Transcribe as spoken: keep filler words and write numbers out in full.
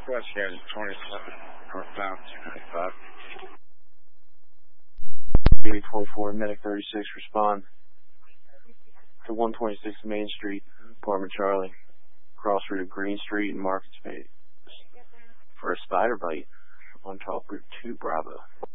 West Gas twenty-seven, northbound two ninety-five. eight twenty-four, Medic thirty-six, respond to one twenty-six Main Street, apartment Charlie, cross route of Green Street and Market Space for a spider bite on top Route two Bravo.